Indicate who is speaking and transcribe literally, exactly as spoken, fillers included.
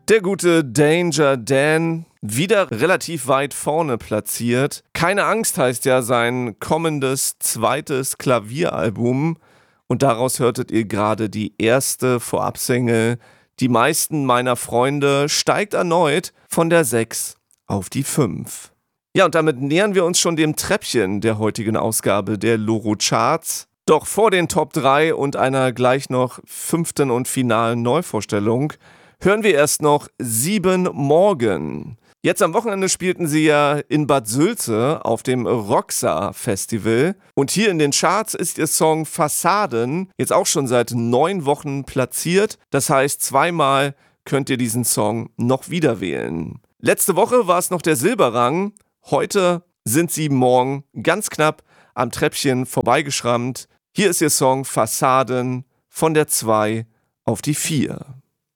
Speaker 1: Der gute Danger Dan, wieder relativ weit vorne platziert. Keine Angst heißt ja sein kommendes zweites Klavieralbum. Und daraus hörtet ihr gerade die erste Vorabsingle. Die meisten meiner Freunde steigt erneut von der sechs auf die fünf. Ja, und damit nähern wir uns schon dem Treppchen der heutigen Ausgabe der Loro Charts. Doch vor den Top drei und einer gleich noch fünften und finalen Neuvorstellung hören wir erst noch Sieben Morgen. Jetzt am Wochenende spielten sie ja in Bad Sülze auf dem Roxa Festival. Und hier in den Charts ist ihr Song Fassaden jetzt auch schon seit neun Wochen platziert. Das heißt, zweimal könnt ihr diesen Song noch wieder wählen. Letzte Woche war es noch der Silberrang. Heute sind Sieben Morgen ganz knapp am Treppchen vorbeigeschrammt. Hier ist ihr Song Fassaden von der zwei auf die vier.